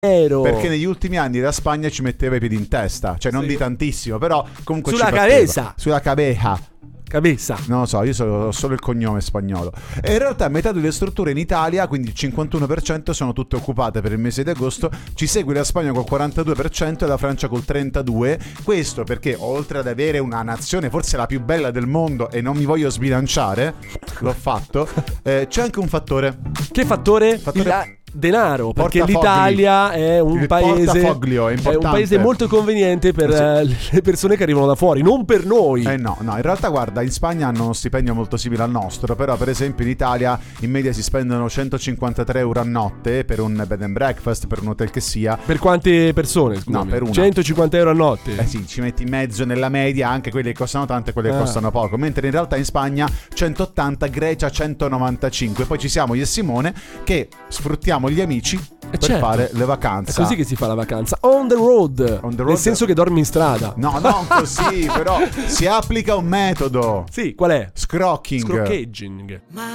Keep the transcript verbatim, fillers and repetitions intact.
Vero. Perché negli ultimi anni la Spagna ci metteva i piedi in testa, cioè non Sì. di tantissimo, però comunque Sulla ci batteva. cabeza. Sulla cabeza. Cabeza. Non lo so, io so, ho solo il cognome spagnolo. E in realtà metà delle strutture in Italia, quindi il cinquantuno per cento, sono tutte occupate per il mese di agosto. Ci segue la Spagna col quarantadue per cento e la Francia col trentadue per cento. Questo perché oltre ad avere una nazione forse la più bella del mondo, e non mi voglio sbilanciare, l'ho fatto, eh, c'è anche un fattore. Che fattore? Fattore- Il denaro, perché Portafogli. l'Italia è un Il paese portafoglio è è un importante. paese molto conveniente per Sì. eh, le persone che arrivano da fuori, non per noi. Eh no, no, in realtà guarda, in Spagna hanno uno stipendio molto simile al nostro, però per esempio in Italia in media si spendono centocinquantatré euro a notte per un bed and breakfast, per un hotel che sia. Per quante persone? Scusami. No, per una. centocinquanta euro a notte. Eh sì, ci metti in mezzo nella media anche quelli che costano tanto e quelli che Ah. costano poco, mentre in realtà in Spagna centottanta, Grecia centonovantacinque. Poi ci siamo io e Simone che sfruttiamo gli amici per certo. fare le vacanze. È così che si fa la vacanza. On the road. On the road. Nel senso che dormi in strada. No, non così, però si applica un metodo. Sì, qual è? Scrocking. Scroccheggiing.